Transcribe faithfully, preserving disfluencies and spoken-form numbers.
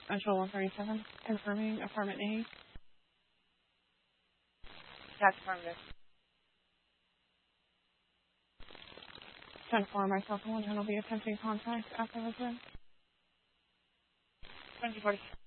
Central one thirty-seven, confirming apartment A. That's affirmative. ten four, myself and one ten will be attempting contact after resident. twenty forty.